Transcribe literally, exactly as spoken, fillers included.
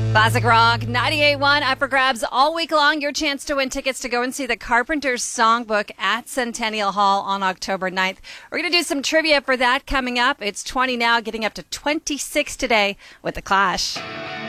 Classic Rock, ninety-eight point one, up for grabs all week long. Your chance to win tickets to go and see the Carpenters Songbook at Centennial Hall on October ninth. We're going to do some trivia for that coming up. It's twenty now, getting up to twenty-six today with The Clash.